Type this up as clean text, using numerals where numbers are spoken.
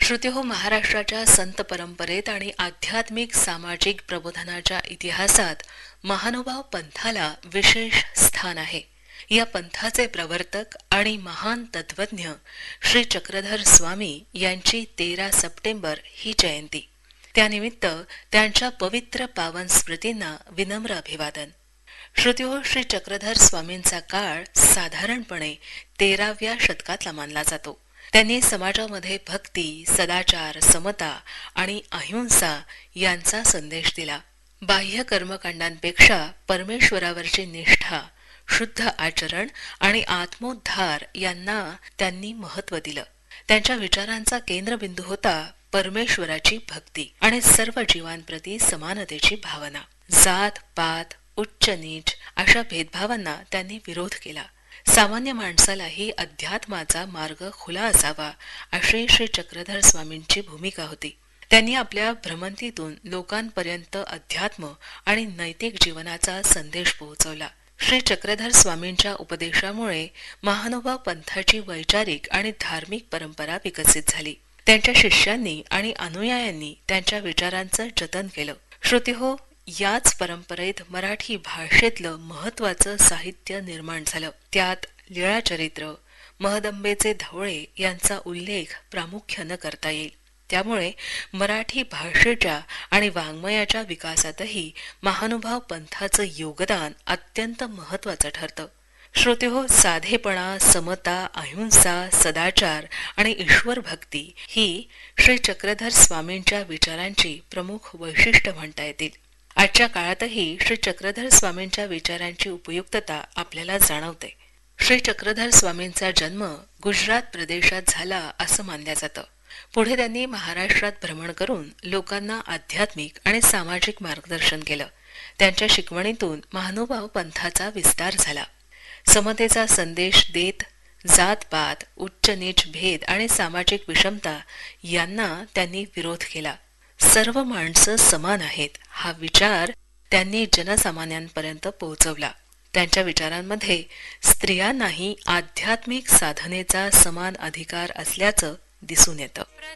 श्रोतेहो, महाराष्ट्राच्या संत परंपरेत आणि आध्यात्मिक सामाजिक प्रबोधनाच्या इतिहासात महानुभाव पंथाला विशेष स्थान आहे. या पंथाचे प्रवर्तक आणि महान तत्वज्ञ श्री चक्रधर स्वामी यांची 13 सप्टेंबर ही जयंती. त्यानिमित्त त्यांच्या पवित्र पावन स्मृतींना विनम्र अभिवादन. श्रोतेहो, श्री चक्रधर स्वामींचा काळ साधारणपणे 13व्या शतकातला मानला जातो. त्यांनी समाजामध्ये भक्ती, सदाचार, समता आणि अहिंसा यांचा संदेश दिला. बाह्य कर्मकांडांपेक्षा परमेश्वरावरची निष्ठा, शुद्ध आचरण आणि आत्मोद्धार यांना त्यांनी महत्त्व दिलं. त्यांच्या विचारांचा केंद्रबिंदू होता परमेश्वराची भक्ती आणि सर्व जीवांप्रती समानतेची भावना. जात पात, उच्च नीच अशा भेदभावांना त्यांनी विरोध केला. सामान्य माणसालाही अध्यात्माचा मार्ग खुला असावा अशी श्री चक्रधर स्वामींची भूमिका होती. त्यांनी आपल्या भ्रमंतीतून लोकांपर्यंत अध्यात्म आणि नैतिक जीवनाचा संदेश पोहोचवला. श्री चक्रधर स्वामींच्या उपदेशामुळे महानुभाव पंथाची वैचारिक आणि धार्मिक परंपरा विकसित झाली. त्यांच्या शिष्यांनी आणि अनुयायांनी त्यांच्या विचारांचं जतन केलं. श्रोतेहो, याच परंपरेत मराठी भाषेतलं महत्वाचं साहित्य निर्माण झालं. त्यात लीळाचरित्र, महदंबेचे धवळे यांचा उल्लेख प्रामुख्यानं करता येईल. त्यामुळे मराठी भाषेच्या आणि वाङ्मयाच्या विकासातही महानुभाव पंथाचं योगदान अत्यंत महत्वाचं ठरतं. श्रोतेहो, साधेपणा, समता, अहिंसा, सदाचार आणि ईश्वर भक्ती ही श्री चक्रधर स्वामींच्या विचारांची प्रमुख वैशिष्ट्य म्हणता येतील. आजच्या काळातही श्री चक्रधर स्वामींच्या विचारांची उपयुक्तता आपल्याला जाणवते. श्री चक्रधर स्वामींचा जन्म गुजरात प्रदेशात झाला असं मानलं जातं. पुढे त्यांनी महाराष्ट्रात भ्रमण करून लोकांना आध्यात्मिक आणि सामाजिक मार्गदर्शन केलं. त्यांच्या शिकवणीतून महानुभाव पंथाचा विस्तार झाला. समतेचा संदेश देत जातपात, उच्च नीच भेद आणि सामाजिक विषमता यांना त्यांनी विरोध केला. सर्व माणसं समान आहेत हा विचार त्यांनी जनसामान्यांपर्यंत पोहोचवला. त्यांच्या विचारांमध्ये स्त्रियांनाही आध्यात्मिक साधनेचा समान अधिकार असल्याचं दिसून येतं.